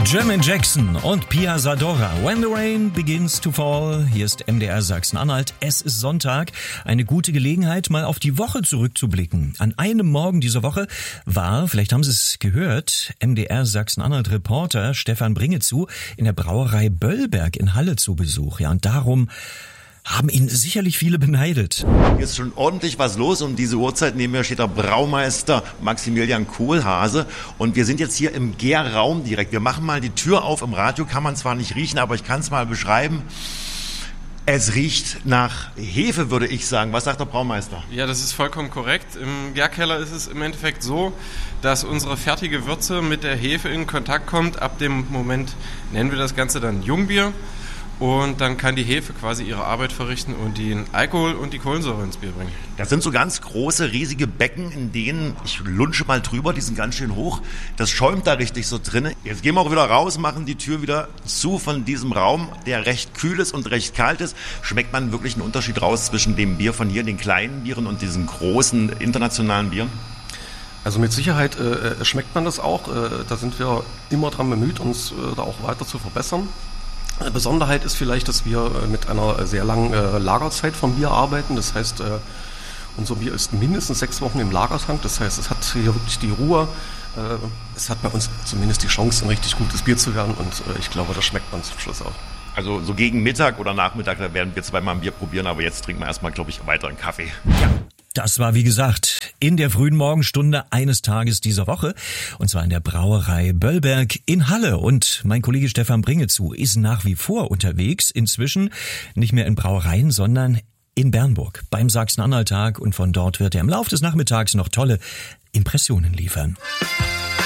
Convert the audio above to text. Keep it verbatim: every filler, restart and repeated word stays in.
Jermaine Jackson und Pia Zadora. When the rain begins to fall. Hier ist M D R Sachsen-Anhalt. Es ist Sonntag. Eine gute Gelegenheit, mal auf die Woche zurückzublicken. An einem Morgen dieser Woche war, vielleicht haben Sie es gehört, M D R Sachsen-Anhalt-Reporter Stefan Bringezu in der Brauerei Böllberg in Halle zu Besuch. Ja, und darum haben ihn sicherlich viele beneidet. Hier ist schon ordentlich was los. Um diese Uhrzeit neben mir steht der Braumeister Maximilian Kohlhase. Und wir sind jetzt hier im Gärraum direkt. Wir machen mal die Tür auf. Im Radio kann man zwar nicht riechen, aber ich kann es mal beschreiben. Es riecht nach Hefe, würde ich sagen. Was sagt der Braumeister? Ja, das ist vollkommen korrekt. Im Gärkeller ist es im Endeffekt so, dass unsere fertige Würze mit der Hefe in Kontakt kommt. Ab dem Moment nennen wir das Ganze dann Jungbier. Und dann kann die Hefe quasi ihre Arbeit verrichten und den Alkohol und die Kohlensäure ins Bier bringen. Das sind so ganz große, riesige Becken, in denen, ich lunsche mal drüber, die sind ganz schön hoch. Das schäumt da richtig so drin. Jetzt gehen wir auch wieder raus, machen die Tür wieder zu von diesem Raum, der recht kühl ist und recht kalt ist. Schmeckt man wirklich einen Unterschied raus zwischen dem Bier von hier, den kleinen Bieren, und diesen großen internationalen Bieren? Also mit Sicherheit äh, schmeckt man das auch. Äh, da sind wir immer dran bemüht, uns äh, da auch weiter zu verbessern. Besonderheit ist vielleicht, dass wir mit einer sehr langen Lagerzeit vom Bier arbeiten. Das heißt, unser Bier ist mindestens sechs Wochen im Lagertank. Das heißt, es hat hier wirklich die Ruhe. Es hat bei uns zumindest die Chance, ein richtig gutes Bier zu werden. Und ich glaube, das schmeckt man zum Schluss auch. Also so gegen Mittag oder Nachmittag, da werden wir zweimal ein Bier probieren. Aber jetzt trinken wir erstmal, glaube ich, weiter einen Kaffee. Ja. Das war, wie gesagt, in der frühen Morgenstunde eines Tages dieser Woche, und zwar in der Brauerei Böllberg in Halle. Und mein Kollege Stefan Bringezu ist nach wie vor unterwegs, inzwischen nicht mehr in Brauereien, sondern in Bernburg beim Sachsen-Anhalt-Tag. Und von dort wird er im Laufe des Nachmittags noch tolle Impressionen liefern.